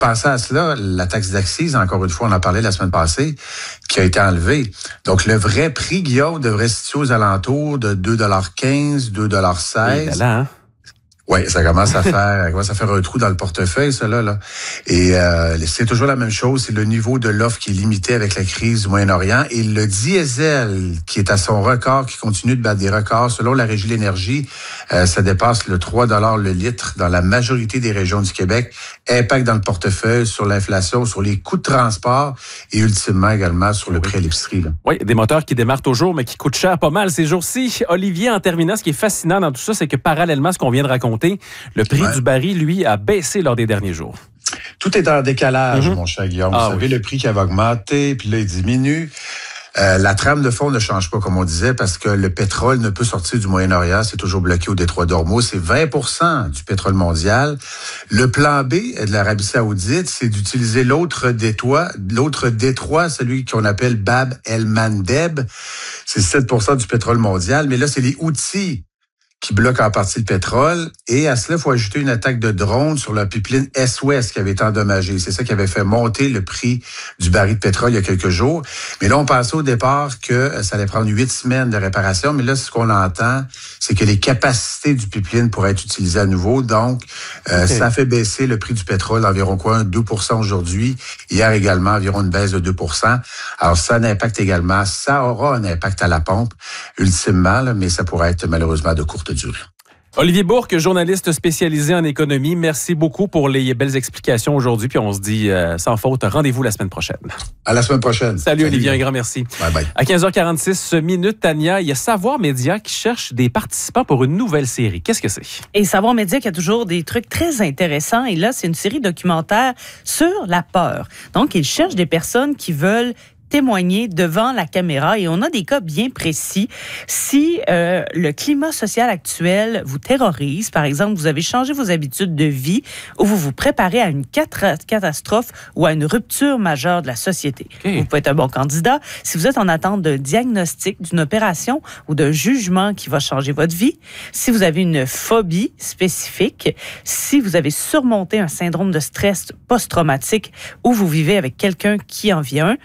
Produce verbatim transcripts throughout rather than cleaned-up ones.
pensez à cela, la taxe d'accise, encore une fois, on en parlait la semaine passée, qui a été enlevée. Donc, le vrai prix, Guillaume, devrait se situer aux alentours de deux dollars quinze, deux dollars seize. Oui, là, hein? Oui, ça commence à faire, ça commence à faire un trou dans le portefeuille, ça là. là. Et euh, c'est toujours la même chose, c'est le niveau de l'offre qui est limité avec la crise du Moyen-Orient. Et le diesel, qui est à son record, qui continue de battre des records, selon la Régie de l'énergie, euh, ça dépasse le trois dollars le litre dans la majorité des régions du Québec. Impact dans le portefeuille, sur l'inflation, sur les coûts de transport et ultimement également sur le oui. prix à l'épicerie. Là. Oui, des moteurs qui démarrent toujours, mais qui coûtent cher pas mal ces jours-ci. Olivier, en terminant, ce qui est fascinant dans tout ça, c'est que parallèlement à ce qu'on vient de raconter, le prix ouais. du baril, lui, a baissé lors des derniers jours. Tout est en décalage, mm-hmm. mon cher Guillaume. Ah, Vous savez, oui. le prix qui avait augmenté, puis là, il diminue. Euh, la trame de fond ne change pas, comme on disait, parce que le pétrole ne peut sortir du Moyen-Orient. C'est toujours bloqué au détroit d'Ormuz. C'est vingt pour cent du pétrole mondial. Le plan B de l'Arabie saoudite, c'est d'utiliser l'autre détroit, l'autre détroit, celui qu'on appelle Bab el-Mandeb. C'est sept pour cent du pétrole mondial. Mais là, c'est les Houthis qui bloque en partie le pétrole. Et à cela, il faut ajouter une attaque de drone sur le pipeline Est-Ouest qui avait été endommagé. C'est ça qui avait fait monter le prix du baril de pétrole il y a quelques jours. Mais là, on pensait au départ que ça allait prendre huit semaines de réparation. Mais là, ce qu'on entend, c'est que les capacités du pipeline pourraient être utilisées à nouveau. Donc, euh, okay. ça fait baisser le prix du pétrole d'environ quoi, deux pour cent aujourd'hui. Hier également, environ une baisse de deux pour cent. Alors, ça a un impact également. Ça aura un impact à la pompe, ultimement, là, mais ça pourrait être malheureusement de courte durée. Olivier Bourque, journaliste spécialisé en économie, merci beaucoup pour les belles explications aujourd'hui. Puis on se dit euh, sans faute, rendez-vous la semaine prochaine. À la semaine prochaine. Salut, Salut. Olivier, un grand merci. Bye bye. À quinze heures quarante-six minutes, Tania, il y a Savoir Média qui cherche des participants pour une nouvelle série. Qu'est-ce que c'est? Et Savoir Média qui a toujours des trucs très intéressants. Et là, c'est une série documentaire sur la peur. Donc, il cherche des personnes qui veulent témoigner devant la caméra et on a des cas bien précis. Si euh, le climat social actuel vous terrorise, par exemple, vous avez changé vos habitudes de vie ou vous vous préparez à une catastrophe ou à une rupture majeure de la société. Okay. Vous pouvez être un bon candidat. Si vous êtes en attente d'un diagnostic, d'une opération ou d'un jugement qui va changer votre vie, si vous avez une phobie spécifique, si vous avez surmonté un syndrome de stress post-traumatique ou vous vivez avec quelqu'un qui en vit un,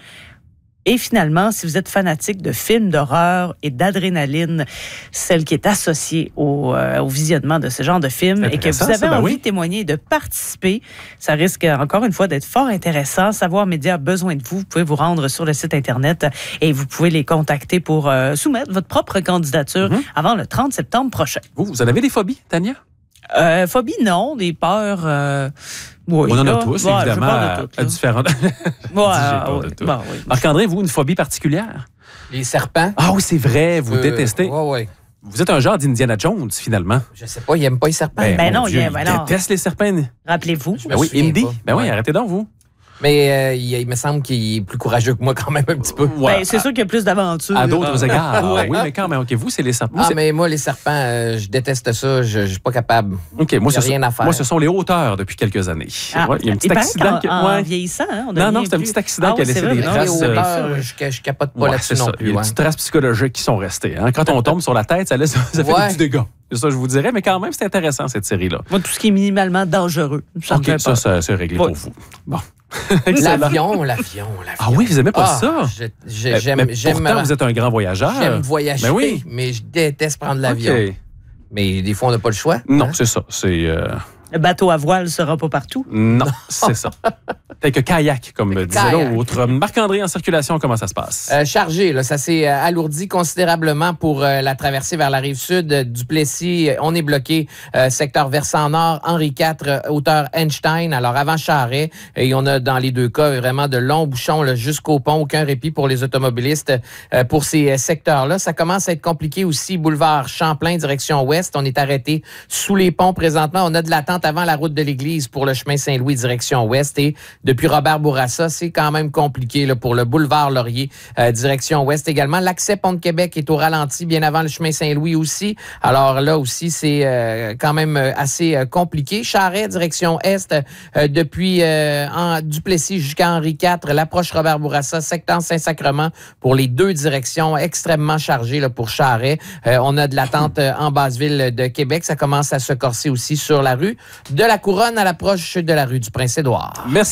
et finalement, si vous êtes fanatique de films d'horreur et d'adrénaline, celle qui est associée au, euh, au visionnement de ce genre de films, et que vous avez ça, ben envie oui. de témoigner et de participer, ça risque encore une fois d'être fort intéressant. Savoir Média a besoin de vous. Vous pouvez vous rendre sur le site Internet et vous pouvez les contacter pour euh, soumettre votre propre candidature mm-hmm. avant le trente septembre prochain. Vous, vous en avez des phobies, Tania? Euh, phobie, non. Des peurs... Euh, Oui, on en là, a tous, ouais, évidemment, à, toutes, à différentes... ouais, oui, bon, oui. Marc-André, vous, une phobie particulière? Les serpents. Ah oui, c'est vrai, vous euh, détestez. Oui, oui. Vous êtes un genre d'Indiana Jones, finalement. Je sais pas, il n'aime pas les serpents. Ben, ben non, Dieu, il, ben il déteste les serpents. Rappelez-vous. Ben oui, Indy. Pas. Ben oui, ouais. arrêtez donc, vous. Mais euh, il, il me semble qu'il est plus courageux que moi quand même un petit peu. Ouais, ben, c'est sûr qu'il y a plus d'aventures. À d'autres ah. égards. Ah, ouais. Oui, mais quand même, OK, vous, c'est les serpents. Ah, c'est... mais moi, les serpents, euh, je déteste ça. Je ne suis pas capable. OK, moi, il y a rien sont, à faire. moi, ce sont les hauteurs depuis quelques années. Ah, ouais, il y a un petit accident. En, que... en ouais. vieillissant, hein, on Non, non, c'est un petit accident ah, qui a laissé des traces. Non, les hauteurs, je, je capote pas ouais, là-dessus non plus. Il y a des petites traces psychologiques qui sont restées. Hein. Quand on tombe sur la tête, ça, laisse, ça fait ouais. des petits dégâts. C'est ça, je vous dirais, mais quand même, c'est intéressant, cette série-là. Moi, tout ce qui est minimalement dangereux. Ça OK, ça, ça, c'est réglé oui. pour vous. Bon. L'avion, l'avion, l'avion. Ah oui, vous aimez pas ah, ça? Je, je, j'aime, mais j'aime, pourtant, vous êtes un grand voyageur. J'aime voyager, mais, oui. mais je déteste prendre l'avion. Okay. Mais des fois, on n'a pas le choix. Non, hein? c'est ça. C'est... Euh... Le bateau à voile ne sera pas partout. Non, c'est ça. Tel que kayak, comme Tel disait kayak. l'autre. Marc-André, en circulation, comment ça se passe? Euh, chargé, là, ça s'est euh, alourdi considérablement pour euh, la traversée vers la rive sud euh, du Plessis. On est bloqué euh, secteur versant nord, Henri quatre, euh, hauteur Einstein. Alors, avant Charret, et on a dans les deux cas vraiment de longs bouchons là, jusqu'au pont. Aucun répit pour les automobilistes euh, pour ces euh, secteurs-là. Ça commence à être compliqué aussi. Boulevard Champlain, direction ouest. On est arrêté sous les ponts présentement. On a de l'attente avant la route de l'église pour le chemin Saint-Louis, direction ouest. Et depuis Robert Bourassa, c'est quand même compliqué là, pour le boulevard Laurier, euh, direction ouest également. L'accès Pont-de-Québec est au ralenti, bien avant le chemin Saint-Louis aussi. Alors là aussi, c'est euh, quand même assez euh, compliqué. Charret, direction est, euh, depuis euh, en, Duplessis jusqu'à Henri quatre, l'approche Robert Bourassa, secteur Saint-Sacrement, pour les deux directions, extrêmement chargé là, pour Charret. Euh, on a de l'attente euh, en Basse-Ville de Québec. Ça commence à se corser aussi sur la rue de la Couronne à l'approche de la rue du Prince-Édouard. Merci.